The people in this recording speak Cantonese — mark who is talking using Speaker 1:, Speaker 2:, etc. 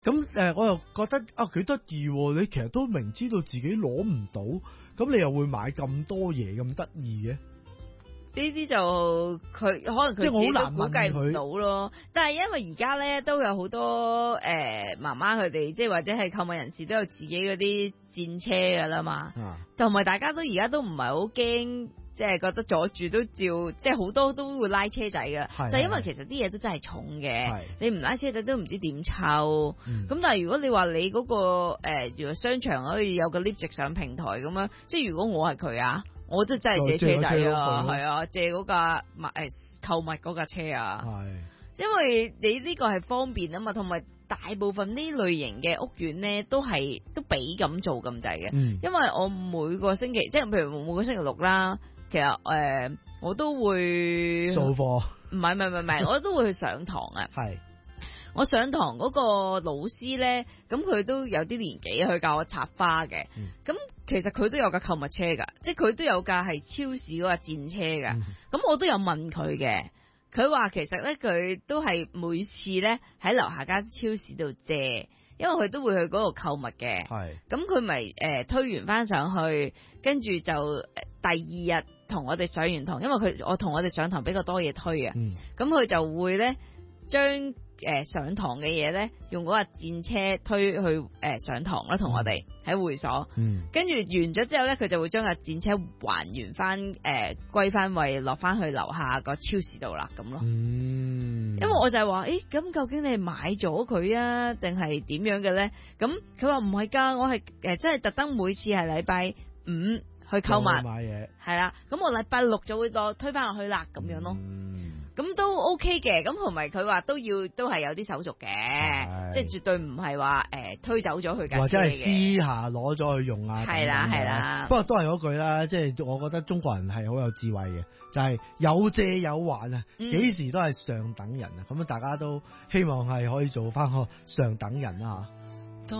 Speaker 1: 咁我又覺得幾得意喎！你其實都明知道自己攞唔到，咁你又會買咁多嘢咁得意嘅？
Speaker 2: 呢啲就佢可能佢自己都估計唔到咯，但係因為而家咧都有好多媽媽佢哋即係或者係購物人士都有自己嗰啲戰車噶啦嘛，同埋大家都而家都唔係好驚，即係覺得阻住都照，即係好多都會拉車仔噶，就係因為其實啲嘢都真係重嘅，你唔拉車仔都唔知點抽。咁但係如果你話你嗰個如果商場可以有個 lift 直上平台咁樣，即係如果我係佢啊。我都真係借車仔啊，係啊，借嗰架購物嗰架車啊，因為你呢個係方便啊嘛，同埋大部分呢類型嘅屋苑咧都俾咁做咁滯嘅，因為我每個星期即係譬如每個星期六啦，其實我都會
Speaker 1: 掃貨，
Speaker 2: 唔係，我都會去上堂啊，係。我上堂嗰個老師咧，咁佢都有啲年紀，佢教我插花嘅。咁其實佢都有架購物車噶，即係佢都有架係超市嗰架戰車噶。咁我都有問佢嘅，佢話其實咧佢都係每次咧喺樓下間超市度借，因為佢都會去嗰度購物嘅。係。咁佢咪推完翻上去，跟住就第二日同我哋上完堂，因為我同我哋上堂比較多嘢推啊。咁佢就會咧將上堂嘅嘢咧，用嗰架戰車推去上堂啦，同我哋喺會所。跟住完咗之後咧，佢就會將架戰車還原翻，歸翻位落翻去樓下個超市度啦，咁咯。因為我就係話，咁究竟你係買咗佢啊，定係點樣嘅咧？咁佢話唔係㗎，我係真係特登每次係禮拜五去購物買嘢，係啦。咁我禮拜六就會推翻落去啦，咁樣咯。咁都 OK 嘅，咁同埋佢話都係有啲手續嘅，即係絕對唔係話推走咗佢架車嘅，或者係
Speaker 1: 私下攞咗去用啊。
Speaker 2: 係啦。
Speaker 1: 不過都係嗰句啦，即係我覺得中國人係好有智慧嘅，就係有借有還啊，幾時都係上等人啊。咁大家都希望係可以做翻個上等人啊。